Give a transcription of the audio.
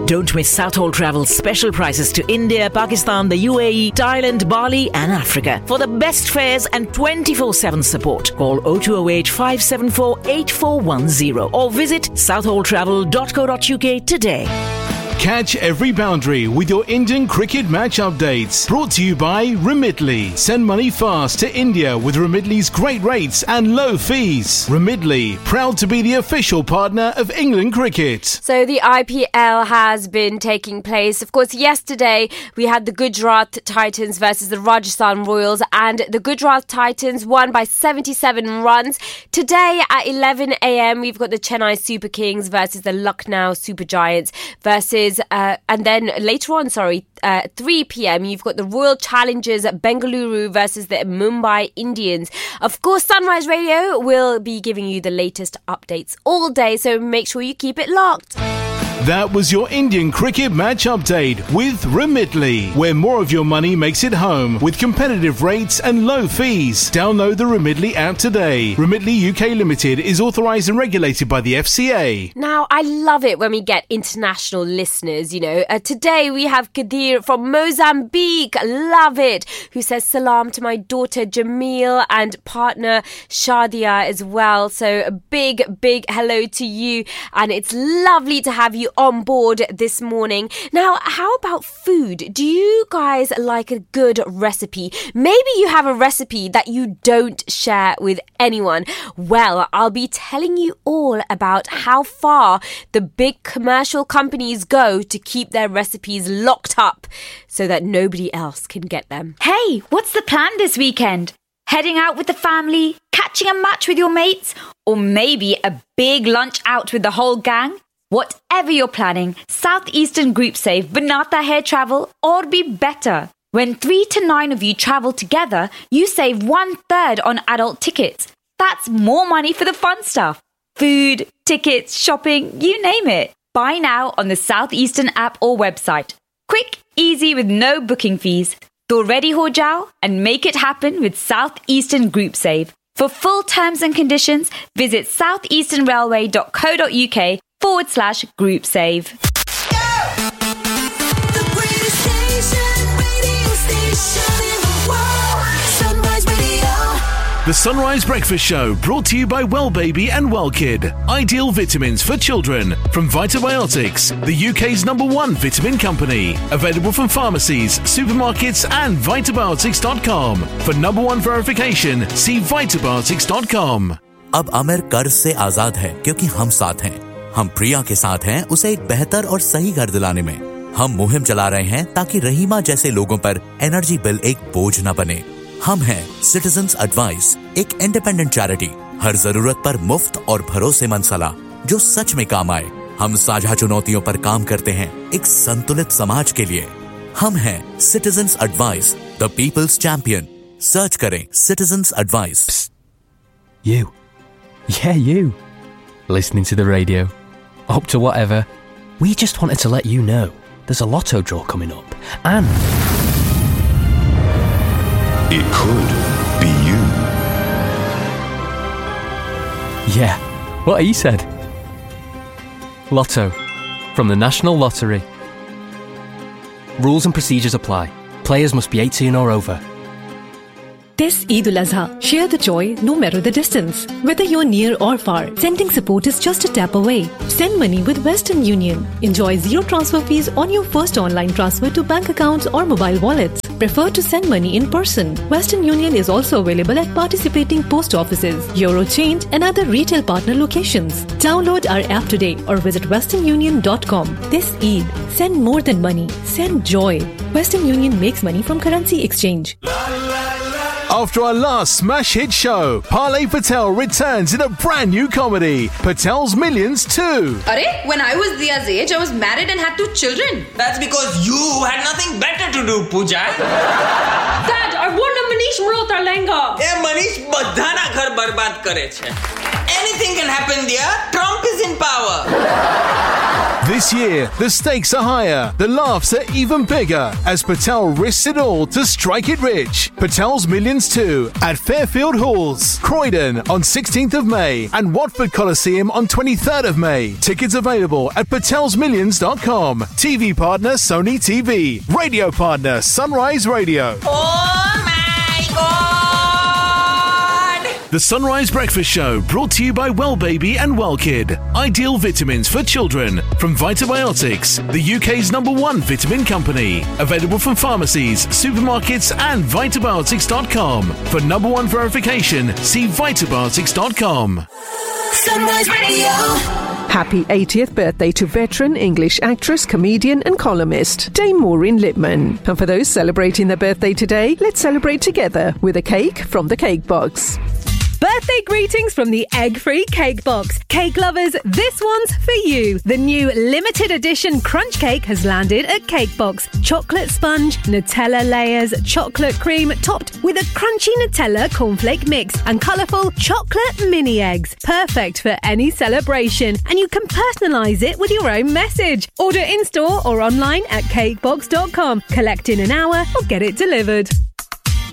Don't miss Southall Travel's special prices to India, Pakistan, the UAE, Thailand, Bali and Africa. For the best fares and 24/7 support, call 0208 574 8410 or visit southalltravel.co.uk today. Catch every boundary with your Indian cricket match updates. Brought to you by Remitly. Send money fast to India with Remitly's great rates and low fees. Remitly, proud to be the official partner of England cricket. So the IPL has been taking place. Of course, yesterday we had the Gujarat Titans versus the Rajasthan Royals, and the Gujarat Titans won by 77 runs. Today at 11 a.m. we've got the Chennai Super Kings versus the Lucknow Super Giants versus and then later on, 3 p.m. you've got the Royal Challengers Bengaluru versus the Mumbai Indians. Of course, Sunrise Radio will be giving you the latest updates all day, so make sure you keep it locked. That was your Indian cricket match update with Remitly, where more of your money makes it home with competitive rates and low fees. Download the Remitly app today. Remitly UK Limited is authorised and regulated by the FCA. Now, I love it when we get international listeners, you know. Today we have Kadir from Mozambique, love it, who says salam to my daughter Jamil and partner Shadia as well. So a big hello to you, and it's lovely to have you on board this morning. Now, how about food? Do you guys like a good recipe? Maybe you have a recipe that you don't share with anyone. Well, I'll be telling you all about how far the big commercial companies go to keep their recipes locked up so that nobody else can get them. Hey, what's the plan this weekend? Heading out with the family, catching a match with your mates, or maybe a big lunch out with the whole gang? Whatever you're planning, Southeastern Group Save Banata Hair Travel or be better. When 3 to 9 of you travel together, you save 1/3 on adult tickets. That's more money for the fun stuff. Food, tickets, shopping, you name it. Buy now on the Southeastern app or website. Quick, easy with no booking fees. So ready ho jao and make it happen with Southeastern Group Save. For full terms and conditions, visit southeasternrailway.co.uk/group save. The greatest radio station in the world. Sunrise Radio. The Sunrise Breakfast Show, brought to you by Well Baby and Well Kid. Ideal vitamins for children from Vitabiotics, the UK's #1 vitamin company. Available from pharmacies, supermarkets and Vitabiotics.com. For #1 verification, see Vitabiotics.com. अब अमर कर्ज से आजाद है क्योंकि हम साथ हैं। हम प्रिया के साथ हैं उसे एक बेहतर और सही घर दिलाने में। हम मुहिम चला रहे हैं ताकि रहीमा जैसे लोगों पर एनर्जी बिल एक बोझ न बने। हम हैं सिटीजंस एडवाइस, एक इंडिपेंडेंट चैरिटी, हर जरूरत पर मुफ्त और भरोसेमंद सलाह जो सच में काम आए। हम साझा चुनौतियों पर काम करते हैं एक संतुलित समाज के लिए। हम हैं citizens advice, the people's champion. Search करें citizens advice. You. Yeah, you. Listening to the radio. Up to whatever. We just wanted to let you know there's a lotto draw coming up. And it could be you. Yeah, what he said. Lotto. From the National Lottery. Rules and procedures apply. Players must be 18 or over. This Eid al-Azha, share the joy no matter the distance. Whether you're near or far, sending support is just a tap away. Send money with Western Union. Enjoy zero transfer fees on your first online transfer to bank accounts or mobile wallets. Prefer to send money in person? Western Union is also available at participating post offices, Eurochange and other retail partner locations. Download our app today or visit westernunion.com. This Eid, send more than money. Send joy. Western Union makes money from currency exchange. After our last smash hit show, Parley Patel returns in a brand new comedy, Patel's Millions 2. When I was Dia's age, I was married and had 2 children. That's because you had nothing better to do, Pooja. Dad, I want a Manish Malhotra lehenga. Manish badhana ghar barbaad kare chhe. Anything can happen, Dia. Trump is in power. This year, the stakes are higher, the laughs are even bigger as Patel risks it all to strike it rich. Patel's Millions 2 at Fairfield Halls, Croydon on 16th of May and Watford Coliseum on 23rd of May. Tickets available at patelsmillions.com. TV partner Sony TV. Radio partner Sunrise Radio. Oh my God! The Sunrise Breakfast Show brought to you by Wellbaby and Wellkid. Ideal vitamins for children from Vitabiotics, the UK's #1 vitamin company. Available from pharmacies, supermarkets and Vitabiotics.com. For #1 verification, see Vitabiotics.com. Sunrise Radio. Happy 80th birthday to veteran English actress, comedian and columnist Dame Maureen Lipman. And for those celebrating their birthday today, let's celebrate together with a cake from the Cake Box. Birthday greetings from the Egg-Free Cake Box. Cake lovers, this one's for you. The new limited edition crunch cake has landed at Cake Box. Chocolate sponge, Nutella layers, chocolate cream, topped with a crunchy Nutella cornflake mix and colourful chocolate mini eggs. Perfect for any celebration. And you can personalise it with your own message. Order in-store or online at cakebox.com. Collect in an hour or get it delivered.